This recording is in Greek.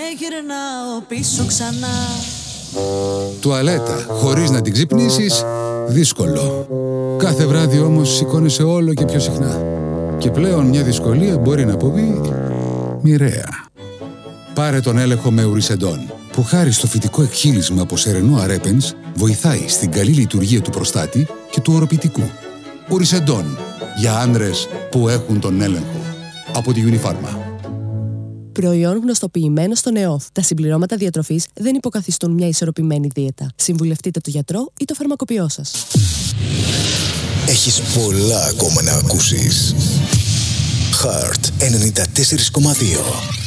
γυρνάω πίσω ξανά. Τουαλέτα χωρίς να την ξυπνήσεις, δύσκολο. Κάθε βράδυ όμως σηκώνεσαι όλο και πιο συχνά. Και πλέον μια δυσκολία μπορεί να αποβεί μοιραία. Πάρε τον έλεγχο με Ουρισεντόν, που χάρη στο φυτικό εκχύλισμα από σερενό αρέπενς βοηθάει στην καλή λειτουργία του προστάτη και του οροπητικού. Ουρισεντόν, για άνδρες που έχουν τον έλεγχο. Από τη Unifarma. Προϊόν γνωστοποιημένο στον ΕΟΦ. Τα συμπληρώματα διατροφής δεν υποκαθιστούν μια ισορροπημένη δίαιτα. Συμβουλευτείτε τον γιατρό ή το φαρμακοποιό σας. Έχεις πολλά ακόμα να ακούσεις. Heart 94,2.